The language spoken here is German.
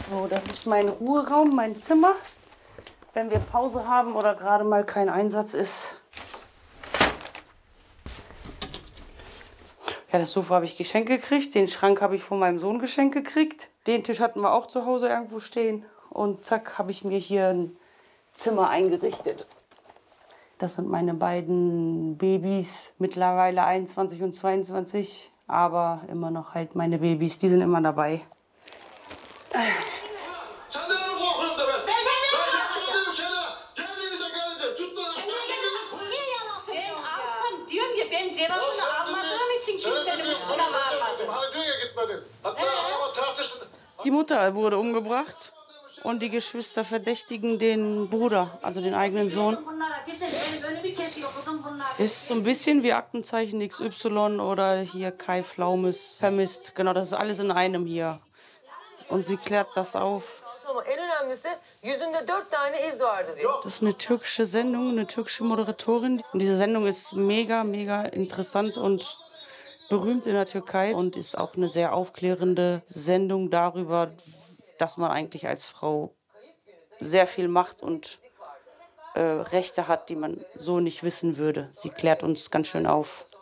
So, das ist mein Ruheraum, mein Zimmer. Wenn wir Pause haben oder gerade mal kein Einsatz ist. Ja, das Sofa habe ich geschenkt gekriegt. Den Schrank habe ich von meinem Sohn geschenkt gekriegt. Den Tisch hatten wir auch zu Hause irgendwo stehen. Und zack, habe ich mir hier ein Zimmer eingerichtet. Das sind meine beiden Babys, mittlerweile 21 und 22. Aber immer noch halt meine Babys, die sind immer dabei. Die Mutter wurde umgebracht und die Geschwister verdächtigen den Bruder, also den eigenen Sohn. Ist so ein bisschen wie Aktenzeichen XY oder hier Kai Pflaumes vermisst. Genau, das ist alles in einem hier. Und sie klärt das auf. Das ist eine türkische Sendung, eine türkische Moderatorin. Und diese Sendung ist mega, mega interessant und berühmt in der Türkei und ist auch eine sehr aufklärende Sendung darüber, dass man eigentlich als Frau sehr viel Macht und Rechte hat, die man so nicht wissen würde. Sie klärt uns ganz schön auf.